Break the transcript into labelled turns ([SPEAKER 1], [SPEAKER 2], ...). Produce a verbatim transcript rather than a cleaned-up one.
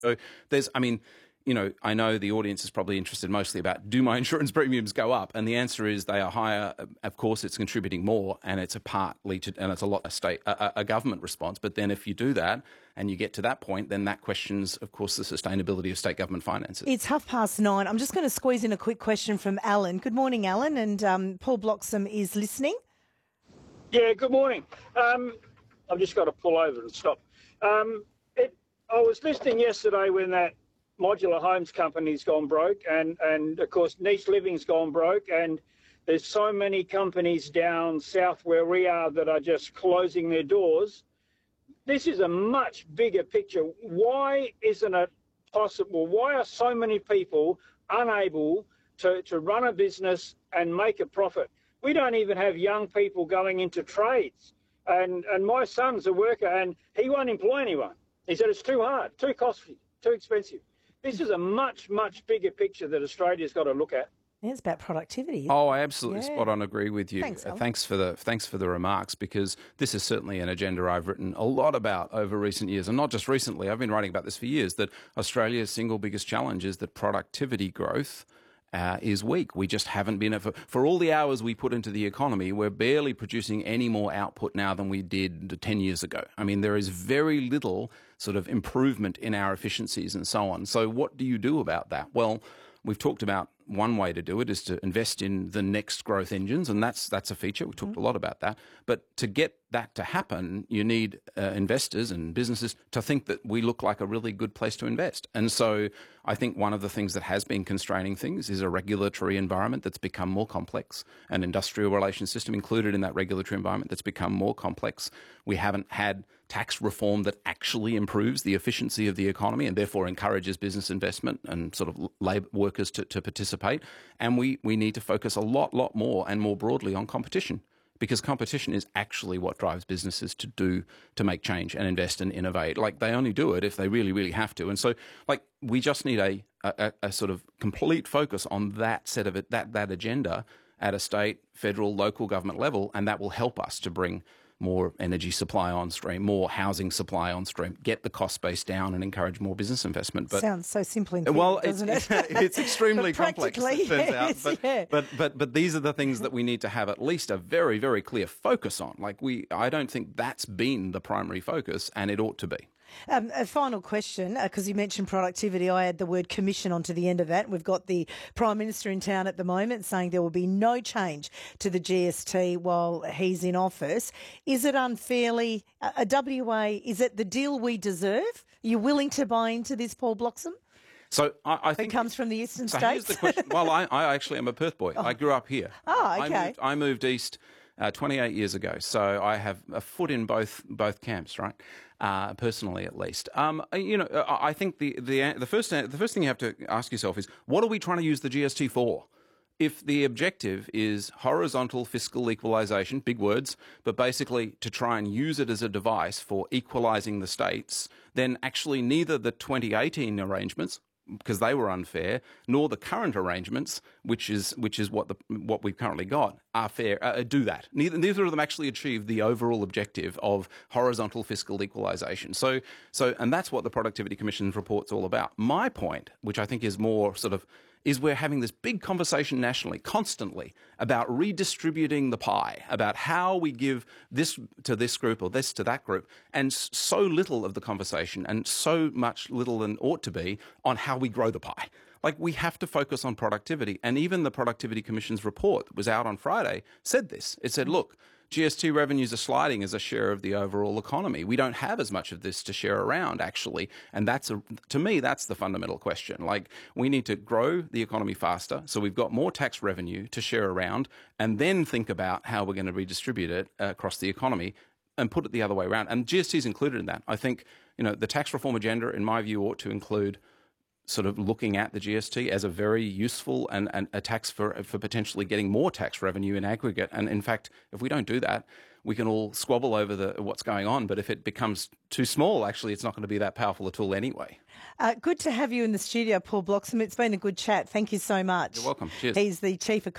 [SPEAKER 1] So there's, I mean, you know, I know the audience is probably interested mostly about, do my insurance premiums go up? And the answer is they are higher. Of course, it's contributing more, and it's a partly to, and it's a lot a state, a, a government response. But then if you do that and you get to that point, then that questions, of course, the sustainability of state government finances.
[SPEAKER 2] It's half past nine. I'm just going to squeeze in a quick question from Alan. Good morning, Alan, and um, Paul Bloxham is listening.
[SPEAKER 3] Yeah, good morning. Um, I've just got to pull over and stop. Um, it, I was listening yesterday when that modular homes company's gone broke, and, and of course niche living's gone broke, and there's so many companies down south where we are that are just closing their doors. This is a much bigger picture. Why isn't it possible? Why are so many people unable to, to run a business and make a profit? We don't even have young people going into trades. And, and my son's a worker, and he won't employ anyone. He said it's too hard, too costly, too expensive. This is a much, much bigger picture that Australia's got to look at.
[SPEAKER 2] Yeah, it's about productivity.
[SPEAKER 1] Oh, I absolutely
[SPEAKER 2] yeah.
[SPEAKER 1] spot on agree with you.
[SPEAKER 2] Thanks,
[SPEAKER 1] uh, thanks for the thanks for the remarks, because this is certainly an agenda I've written a lot about over recent years, and not just recently. I've been writing about this for years, that Australia's single biggest challenge is that productivity growth Uh, is weak. We just haven't been, for, for all the hours we put into the economy, we're barely producing any more output now than we did ten years ago. I mean, there is very little sort of improvement in our efficiencies and so on. So what do you do about that? Well, we've talked about one way to do it is to invest in the next growth engines, and that's that's a feature. We talked a lot about that. But to get that to happen, you need uh, investors and businesses to think that we look like a really good place to invest. And so I think one of the things that has been constraining things is a regulatory environment that's become more complex, an industrial relations system included in that regulatory environment that's become more complex. We haven't had tax reform that actually improves the efficiency of the economy and therefore encourages business investment and sort of labour workers to, to participate. And we, we need to focus a lot, lot more and more broadly on competition, because competition is actually what drives businesses to do, to make change and invest and innovate. Like, they only do it if they really, really have to. And so, like, we just need a, a, a sort of complete focus on that set of it, that, that agenda at a state, federal, local government level, and that will help us to bring more energy supply on stream, more housing supply on stream, get the cost base down and encourage more business investment. But
[SPEAKER 2] sounds so simple in theory,
[SPEAKER 1] well,
[SPEAKER 2] doesn't
[SPEAKER 1] it's,
[SPEAKER 2] it?
[SPEAKER 1] it's extremely complex, it turns
[SPEAKER 2] yes,
[SPEAKER 1] out. But,
[SPEAKER 2] yeah.
[SPEAKER 1] but, but, but these are the things that we need to have at least a very, very clear focus on. Like, we, I don't think that's been the primary focus, and it ought to be.
[SPEAKER 2] Um, a final question, because uh, you mentioned productivity. I add the word commission onto the end of that. We've got the Prime Minister in town at the moment saying there will be no change to the G S T while he's in office. Is it unfairly, a, a W A, is it the deal we deserve? Are you willing to buy into this, Paul Bloxham?
[SPEAKER 1] So I, I think
[SPEAKER 2] it comes from the eastern
[SPEAKER 1] so
[SPEAKER 2] states.
[SPEAKER 1] Here's the question. Well, I, I actually am a Perth boy. Oh. I grew up here.
[SPEAKER 2] Oh, okay.
[SPEAKER 1] I moved, I moved east uh, twenty-eight years ago, so I have a foot in both both camps, right? Uh, personally, at least. Um, you know, I think the the the first the first thing you have to ask yourself is, what are we trying to use the G S T for? If the objective is horizontal fiscal equalisation, big words, but basically to try and use it as a device for equalising the states, then actually neither the twenty eighteen arrangements, because they were unfair, nor the current arrangements, which is which is what the what we've currently got, are fair. Uh, do that. Neither neither of them actually achieve the overall objective of horizontal fiscal equalisation. So so and that's what the Productivity Commission's report's all about. My point, which I think is more sort of, is we're having this big conversation nationally, constantly, about redistributing the pie, about how we give this to this group or this to that group, and so little of the conversation and so much little than ought to be on how we grow the pie. Like, we have to focus on productivity. And even the Productivity Commission's report that was out on Friday said this. It said, look, G S T revenues are sliding as a share of the overall economy. We don't have as much of this to share around, actually. And that's, a, to me, that's the fundamental question. Like, we need to grow the economy faster, so we've got more tax revenue to share around, and then think about how we're going to redistribute it uh, across the economy and put it the other way around. And G S T is included in that. I think, you know, the tax reform agenda, in my view, ought to include sort of looking at the G S T as a very useful and, and a tax for, for potentially getting more tax revenue in aggregate. And in fact, if we don't do that, we can all squabble over the what's going on. But if it becomes too small, actually, it's not going to be that powerful a tool anyway.
[SPEAKER 2] Uh, good to have you in the studio, Paul Bloxham. It's been a good chat. Thank you so much.
[SPEAKER 1] You're welcome. Cheers.
[SPEAKER 2] He's the Chief Economist.